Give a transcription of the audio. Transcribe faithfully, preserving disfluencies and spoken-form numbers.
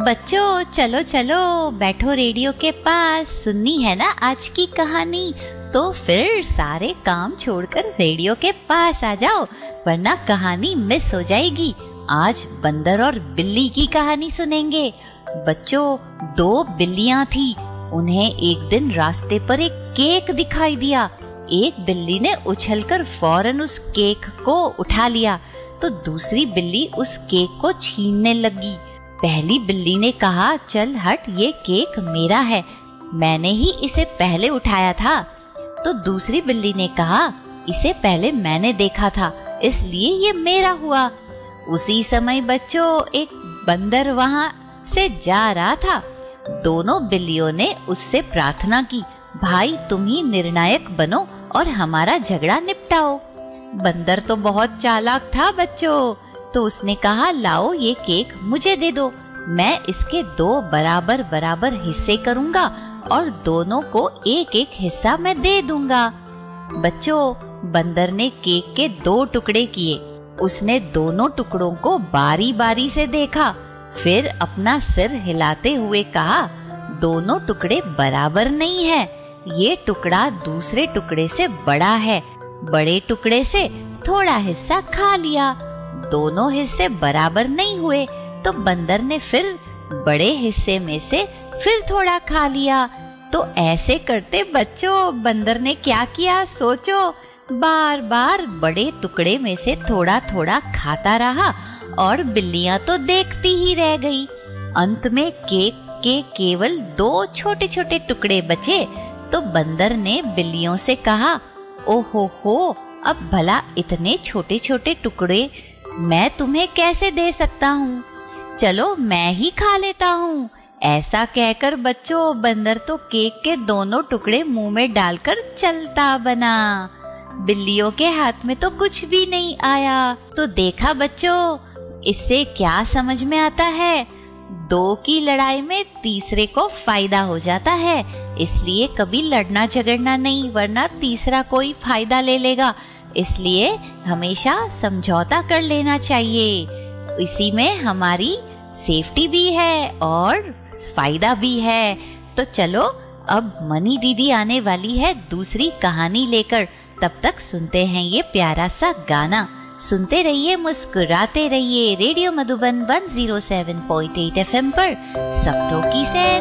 बच्चों चलो चलो बैठो रेडियो के पास, सुननी है ना आज की कहानी? तो फिर सारे काम छोड़कर रेडियो के पास आ जाओ, वरना कहानी मिस हो जाएगी। आज बंदर और बिल्ली की कहानी सुनेंगे। बच्चों, दो बिल्लियां थी। उन्हें एक दिन रास्ते पर एक केक दिखाई दिया। एक बिल्ली ने उछलकर फौरन उस केक को उठा लिया, तो दूसरी बिल्ली उस केक को छीनने लगी। पहली बिल्ली ने कहा, चल हट, ये केक मेरा है, मैंने ही इसे पहले उठाया था। तो दूसरी बिल्ली ने कहा, इसे पहले मैंने देखा था, इसलिए ये मेरा हुआ। उसी समय बच्चों एक बंदर वहां से जा रहा था। दोनों बिल्लियों ने उससे प्रार्थना की, भाई तुम ही निर्णायक बनो और हमारा झगड़ा निपटाओ। बंदर तो बहुत चालाक था बच्चों, तो उसने कहा, लाओ ये केक मुझे दे दो, मैं इसके दो बराबर बराबर हिस्से करूंगा और दोनों को एक एक हिस्सा मैं दे दूंगा। बच्चों, बंदर ने केक के दो टुकड़े किए। उसने दोनों टुकड़ों को बारी बारी से देखा, फिर अपना सिर हिलाते हुए कहा, दोनों टुकड़े बराबर नहीं है, ये टुकड़ा दूसरे टुकड़े से बड़ा है, बड़े टुकड़े से थोड़ा हिस्सा खा लिया। दोनों हिस्से बराबर नहीं हुए, तो बंदर ने फिर बड़े हिस्से में से फिर थोड़ा खा लिया। तो ऐसे करते बच्चों बंदर ने क्या किया सोचो, बार बार बड़े टुकड़े में से थोड़ा थोड़ा खाता रहा और बिल्लियां तो देखती ही रह गई। अंत में केक के केवल दो छोटे छोटे टुकड़े बचे। तो बंदर ने बिल्लियों से कहा, ओहो हो, अब भला इतने छोटे छोटे टुकड़े मैं तुम्हें कैसे दे सकता हूँ, चलो मैं ही खा लेता हूँ। ऐसा कहकर बच्चों बंदर तो केक के दोनों टुकड़े मुंह में डालकर चलता बना। बिल्लियों के हाथ में तो कुछ भी नहीं आया। तो देखा बच्चों, इससे क्या समझ में आता है? दो की लड़ाई में तीसरे को फायदा हो जाता है, इसलिए कभी लड़ना झगड़ना नहीं, वरना तीसरा कोई फायदा ले लेगा। इसलिए हमेशा समझौता कर लेना चाहिए, इसी में हमारी सेफ्टी भी है और फायदा भी है। तो चलो अब मनी दीदी आने वाली है दूसरी कहानी लेकर, तब तक सुनते हैं ये प्यारा सा गाना। सुनते रहिए, मुस्कुराते रहिए। Radio Madhuban one zero seven point eight F M पर सपनों की सैर।